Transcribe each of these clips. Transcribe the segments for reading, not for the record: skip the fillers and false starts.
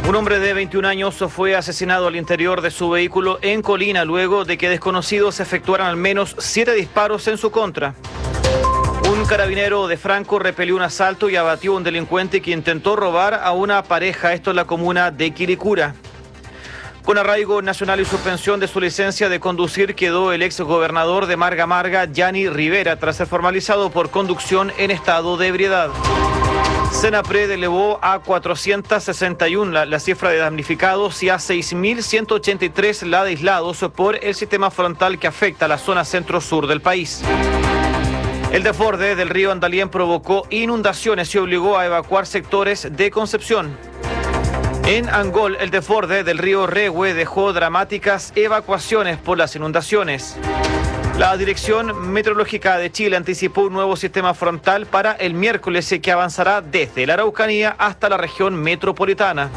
Un hombre de 21 años fue asesinado al interior de su vehículo en Colina luego de que desconocidos efectuaran al menos 7 disparos en su contra. Un carabinero de Franco repelió un asalto y abatió a un delincuente que intentó robar a una pareja, esto en la comuna de Quilicura. Con arraigo nacional y suspensión de su licencia de conducir quedó el exgobernador de Marga Marga, Yanni Rivera, tras ser formalizado por conducción en estado de ebriedad. Senapred elevó a 461 la cifra de damnificados y a 6.183 la de aislados por el sistema frontal que afecta a la zona centro-sur del país. El desborde del río Andalién provocó inundaciones y obligó a evacuar sectores de Concepción. En Angol, el desborde del río Rehue dejó dramáticas evacuaciones por las inundaciones. La Dirección Meteorológica de Chile anticipó un nuevo sistema frontal para el miércoles que avanzará desde la Araucanía hasta la región metropolitana.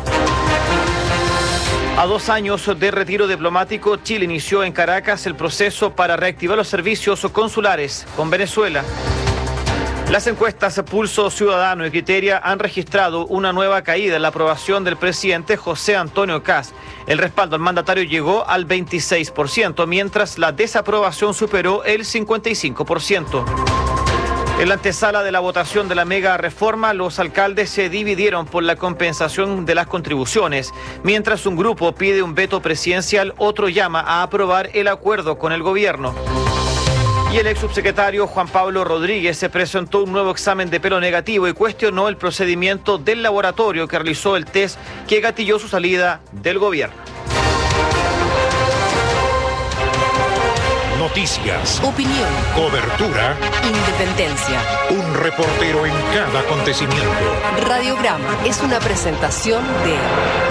A 2 años de retiro diplomático, Chile inició en Caracas el proceso para reactivar los servicios consulares con Venezuela. Las encuestas Pulso Ciudadano y Criteria han registrado una nueva caída en la aprobación del presidente José Antonio Kast. El respaldo al mandatario llegó al 26%, mientras la desaprobación superó el 55%. En la antesala de la votación de la mega reforma, los alcaldes se dividieron por la compensación de las contribuciones. Mientras un grupo pide un veto presidencial, otro llama a aprobar el acuerdo con el gobierno. Y el ex subsecretario Juan Pablo Rodríguez se presentó un nuevo examen de pelo negativo y cuestionó el procedimiento del laboratorio que realizó el test que gatilló su salida del gobierno. Noticias, opinión, cobertura, independencia. un reportero en cada acontecimiento. Radiograma es una presentación de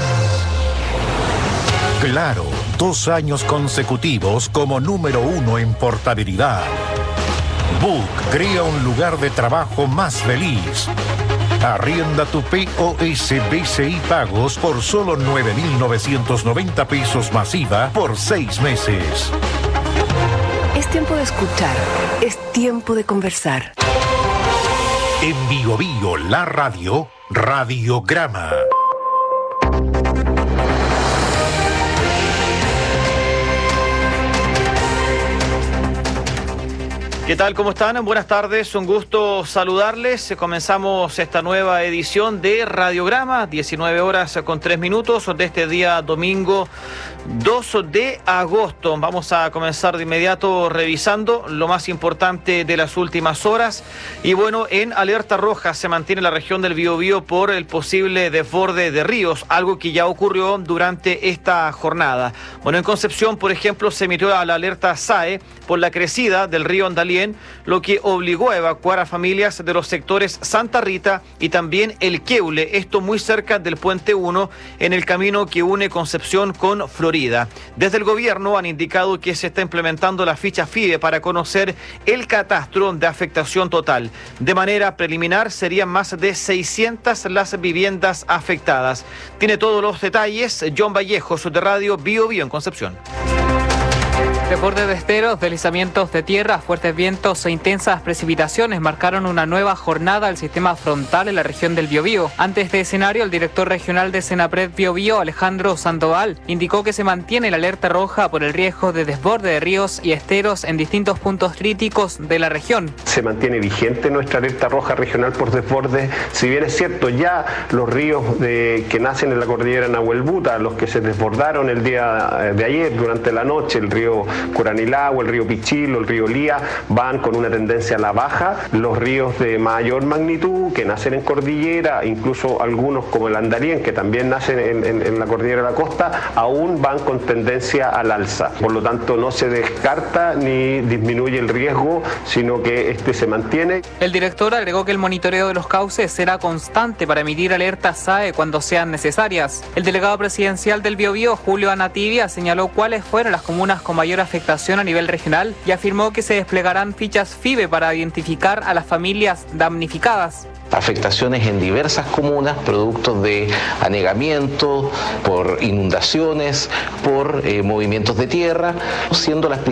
Claro, 2 años consecutivos como número 1 en portabilidad. Book crea un lugar de trabajo más feliz. Arrienda tu POS BCI Pagos por solo 9.990 pesos masiva por 6 meses. Es tiempo de escuchar, es tiempo de conversar. En Bio Bio, la radio, Radiograma. ¿Qué tal? ¿Cómo están? Buenas tardes, un gusto saludarles. Comenzamos esta nueva edición de Radiograma, 19 horas con 3 minutos de este día domingo 2 de agosto. Vamos a comenzar de inmediato revisando lo más importante de las últimas horas. Y bueno, en alerta roja se mantiene la región del Biobío por el posible desborde de ríos, algo que ya ocurrió durante esta jornada. Bueno, en Concepción, por ejemplo, se emitió la alerta SAE por la crecida del río Andalién, lo que obligó a evacuar a familias de los sectores Santa Rita y también El Queule, esto muy cerca del Puente 1, en el camino que une Concepción con Florida. Desde el gobierno han indicado que se está implementando la ficha FIDE para conocer el catastro de afectación total. De manera preliminar serían más de 600 las viviendas afectadas. Tiene todos los detalles John Vallejos de Radio Bio Bio en Concepción. Desbordes de esteros, deslizamientos de tierra, fuertes vientos e intensas precipitaciones marcaron una nueva jornada al sistema frontal en la región del Biobío. Ante este escenario, el director regional de Senapred Biobío, Alejandro Sandoval, indicó que se mantiene la alerta roja por el riesgo de desborde de ríos y esteros en distintos puntos críticos de la región. Se mantiene vigente nuestra alerta roja regional por desbordes. Si bien es cierto, ya los ríos que nacen en la cordillera Nahuelbuta, los que se desbordaron el día de ayer durante la noche, el río Curanilagua, el río Pichilo, el río Lía, van con una tendencia a la baja. Los ríos de mayor magnitud que nacen en cordillera, incluso algunos como el Andalién, que también nacen en la cordillera de la costa, aún van con tendencia al alza. Por lo tanto, no se descarta ni disminuye el riesgo, sino que este se mantiene. El director agregó que el monitoreo de los cauces será constante para emitir alertas SAE cuando sean necesarias. El delegado presidencial del Biobío, Julio Anativia, señaló cuáles fueron las comunas con mayor afectación a nivel regional y afirmó que se desplegarán fichas FIBE para identificar a las familias damnificadas. Afectaciones en diversas comunas, productos de anegamiento, por inundaciones, por movimientos de tierra, siendo las